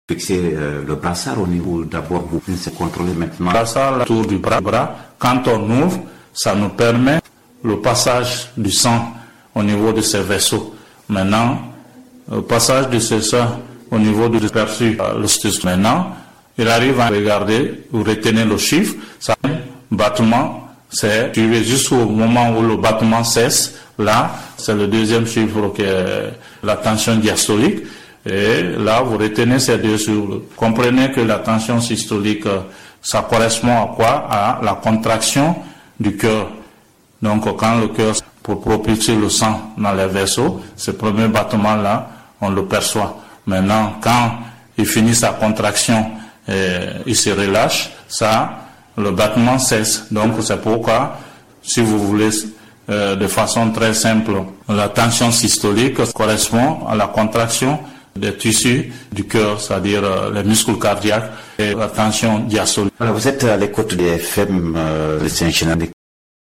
Fixer le brassard au niveau d'abord, vous pouvez contrôler maintenant. Brassard autour du bras, quand on ouvre, ça nous permet le passage du sang au niveau de ces vaisseaux. Maintenant, le passage de ce sang au niveau du perçu, le stus. Maintenant, il arrive à regarder, vous retenez le chiffre, ça battement, c'est jusqu'au moment où le battement cesse. Là, c'est le deuxième chiffre qui est la tension diastolique. Et là, vous retenez ces deux chiffres. Comprenez que la tension systolique, ça correspond à quoi? À la contraction du cœur. Donc, quand le cœur, pour propulser le sang dans les vaisseaux, ce premier battement-là, on le perçoit. Maintenant, quand il finit sa contraction, il se relâche, le battement cesse. Donc, c'est pourquoi, si vous voulez, de façon très simple, la tension systolique correspond à la contraction des tissus du cœur, c'est-à-dire les muscles cardiaques et la tension diastolique. Voilà, vous êtes à l'écoute des FM de Saint-Chenin.